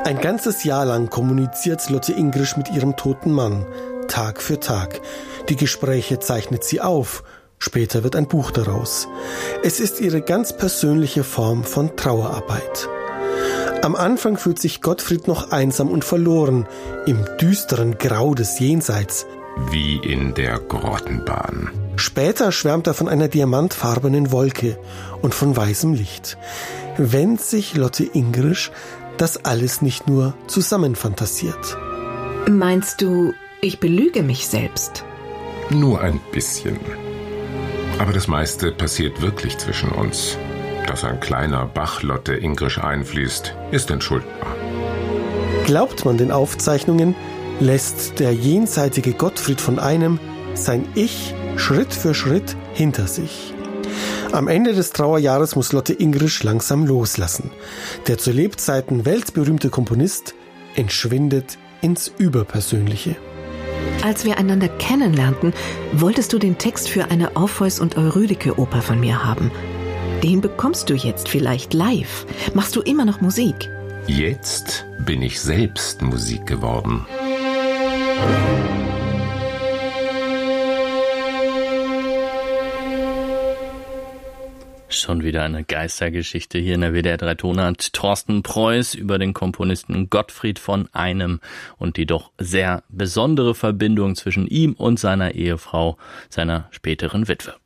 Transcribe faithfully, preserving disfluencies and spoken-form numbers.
Ein ganzes Jahr lang kommuniziert Lotte Ingrisch mit ihrem toten Mann, Tag für Tag. Die Gespräche zeichnet sie auf. Später wird ein Buch daraus. Es ist ihre ganz persönliche Form von Trauerarbeit. Am Anfang fühlt sich Gottfried noch einsam und verloren, im düsteren Grau des Jenseits. Wie in der Grottenbahn. Später schwärmt er von einer diamantfarbenen Wolke und von weißem Licht. Wenn sich Lotte Ingrisch das alles nicht nur zusammenfantasiert. Meinst du, ich belüge mich selbst? Nur ein bisschen. Aber das meiste passiert wirklich zwischen uns. Dass ein kleiner Bach Lotte Ingrisch einfließt, ist entschuldbar. Glaubt man den Aufzeichnungen, lässt der jenseitige Gottfried von Einem sein Ich Schritt für Schritt hinter sich. Am Ende des Trauerjahres muss Lotte Ingrisch langsam loslassen. Der zu Lebzeiten weltberühmte Komponist entschwindet ins Überpersönliche. Als wir einander kennenlernten, wolltest du den Text für eine Orpheus- und Eurydike-Oper von mir haben. Den bekommst du jetzt vielleicht live. Machst du immer noch Musik? Jetzt bin ich selbst Musik geworden. Schon wieder eine Geistergeschichte hier in der W D R drei Tonart. Thorsten Preuß über den Komponisten Gottfried von Einem und die doch sehr besondere Verbindung zwischen ihm und seiner Ehefrau, seiner späteren Witwe.